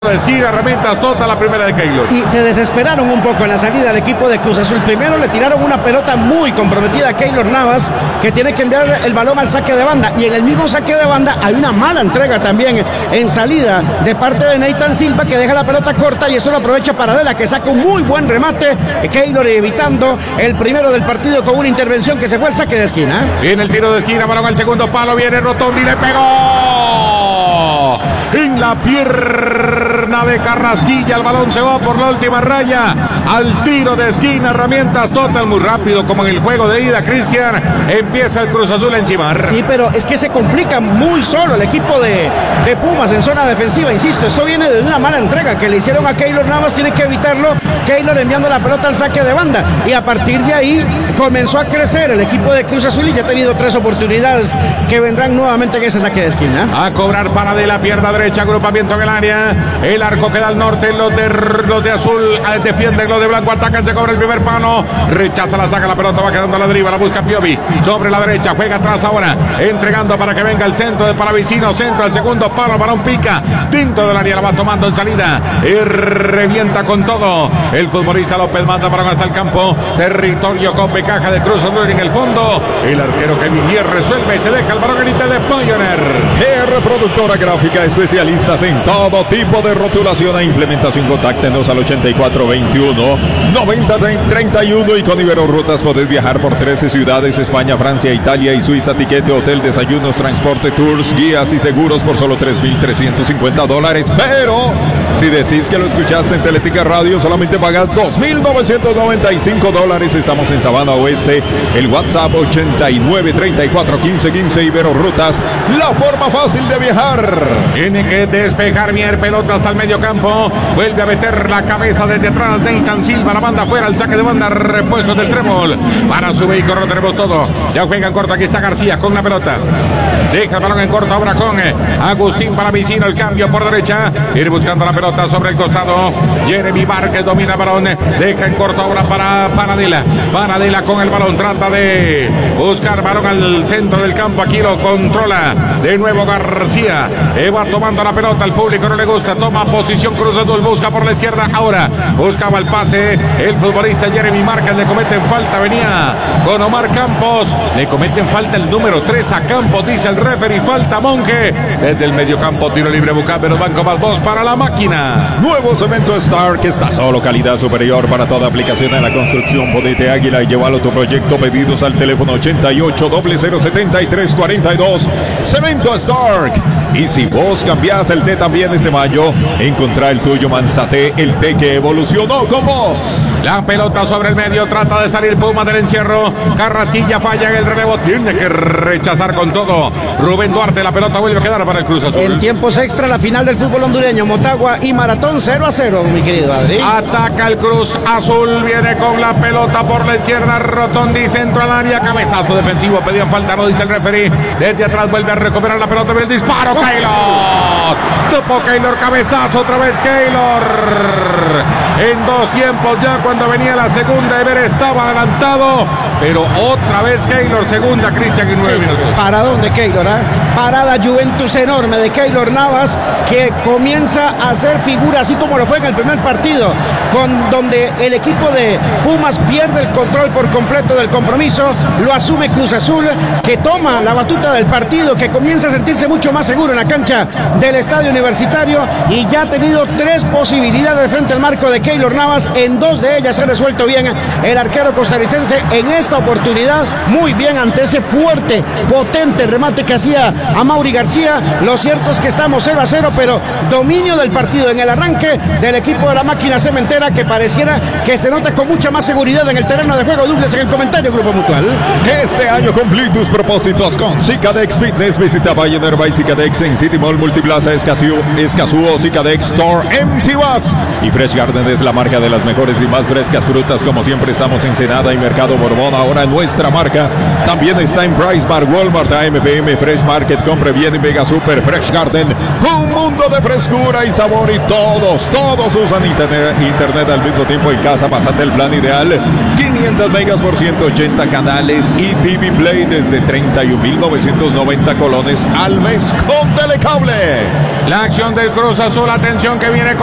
De esquina, herramientas, toda la primera de Keylor. Sí, se desesperaron un poco en la salida del equipo de Cruz Azul. Primero le tiraron una pelota muy comprometida a Keylor Navas, que tiene que enviar el balón al saque de banda. Y en el mismo saque de banda hay una mala entrega también en salida de parte de Nathan Silva, que deja la pelota corta y eso lo aprovecha Paradela, que saca un muy buen remate. Keylor evitando el primero del partido con una intervención que se fue al saque de esquina. Viene el tiro de esquina, balón al segundo palo, viene Rotondi, le pegó en la pierna de Carrasquilla. El balón se va por la última raya al tiro de esquina. Herramientas total, muy rápido como en el juego de ida, Cristian. Empieza el Cruz Azul a encimar. Sí, pero es que se complica muy solo el equipo de Pumas en zona defensiva. Insisto, esto viene de una mala entrega que le hicieron a Keylor Navas. Tiene que evitarlo. Keylor enviando la pelota al saque de banda, y a partir de ahí comenzó a crecer el equipo de Cruz Azul y ya ha tenido 3 oportunidades que vendrán nuevamente en ese saque de esquina. A cobrar para de la pierna derecha, agrupamiento en el área, el arco queda al norte, los de azul defienden, los de blanco atacan, se cobra el primer palo, rechaza, la saca, la pelota va quedando a la deriva, la busca Piovi, sobre la derecha, juega atrás ahora, entregando para que venga el centro de Palavicino, centro al segundo palo, balón pica, dentro del área, la va tomando en salida, y revienta con todo, el futbolista López manda para hasta el campo, territorio Copecaja de Cruz Azul en el fondo, el arquero Kevin Mier resuelve y se deja el balón en de Pioneer. GR Productora Gráfica, especialistas en todo tipo de rotulación e implementación. Contáctenos al 8421-9031 y con Ibero Rutas podés viajar por 13 ciudades, España, Francia, Italia y Suiza. Tiquete, hotel, desayunos, transporte, tours, guías y seguros por solo $3,350. Pero si decís que lo escuchaste en Teletica Radio, solamente pagas $2,995. Estamos en Sabana Oeste. El WhatsApp 89341515. Ibero Rutas, la forma fácil de viajar. Tiene que despejar Mier, pelota hasta el medio campo, vuelve a meter la cabeza desde atrás Nathan Silva, la banda fuera, el saque de banda, repuesto del Trébol, para su vehículo, tenemos todo, ya juega en corto, aquí está García con la pelota, deja el balón en corto, ahora con Agustín Palavicino, el cambio por derecha, ir buscando la pelota sobre el costado, Jeremy Márquez domina el balón, deja en corto ahora para Paradela con el balón, trata de buscar balón al centro del campo, aquí lo controla, de nuevo García, va tomando la pelota, al público no le gusta, toma posición Cruz Azul, busca por la izquierda, ahora buscaba el pase, el futbolista Jeremy Márquez, le cometen falta, venía con Omar Campos, le cometen falta el número 3 a Campos, dice el referee, falta Monge, desde el medio campo, tiro libre, Bucaberos, Banco Balbos para la máquina. Nuevo cemento Star, que está solo calidad superior para toda aplicación en la construcción. Ponete Águila y llévalo tu proyecto, pedidos al teléfono 88007342. Cemento Stark. Y si vos cambiás el té también este mayo, encontrá el tuyo Manzate, el té que evolucionó con vos. La pelota sobre el medio, trata de salir Puma del encierro, Carrasquilla falla en el relevo, tiene que rechazar con todo Rubén Duarte, la pelota vuelve a quedar para el Cruz Azul. En tiempos extra, la final del fútbol hondureño, Motagua y Maratón 0-0, mi querido Adri. Ataca el Cruz Azul, viene con la pelota por la izquierda, Rotondi, centro al área, cabezazo defensivo, pedían falta, no dice el referee, desde atrás vuelve a recuperar la pelota, viene el disparo, Keylor, topó Keylor, cabezazo, otra vez Keylor, en 2 tiempos ya cuando venía la segunda, Ever estaba adelantado, pero otra vez Keylor, segunda, Cristian, en 9 minutos. Paradón de Keylor, parada Juventus enorme de Keylor Navas, que comienza a hacer figura, así como lo fue en el primer partido, donde el equipo de Pumas pierde el control por completo del compromiso, lo asume Cruz Azul, que toma la batuta del partido, que comienza a sentirse mucho más seguro en la cancha del Estadio Universitario, y ya ha tenido 3 posibilidades frente al marco de Keylor Navas, en 2 de ellas se ha resuelto bien el arquero costarricense, en esta oportunidad muy bien ante ese fuerte, potente remate que hacía a Mauri García. Lo cierto es que estamos 0-0, pero dominio del partido en el arranque del equipo de la máquina cementera, que pareciera que se nota con mucha más seguridad en el terreno de juego. Douglas en el comentario, Grupo Mutual. Este año cumplí tus propósitos con Cicadex Fitness. Visita Pioneer by Cicadex en City Mall, Multiplaza, Escazú, Cicadex Store, MT Bus y Fresh Garden es la marca de las mejores y más frescas frutas. Como siempre estamos en Ensenada y Mercado Borbón. Ahora nuestra marca también está en Price Bar, Walmart, AMPM, Fresh Market, Compre Bien y Vega Super, Fresh Garden. Un mundo de frescura y sabor, y todos usan internet al mismo tiempo en casa. Pásate el plan ideal, 500 megas por 180 canales y TV Play desde 31,990 colones al mes con Telecable. La acción del Cruz Azul, atención que viene con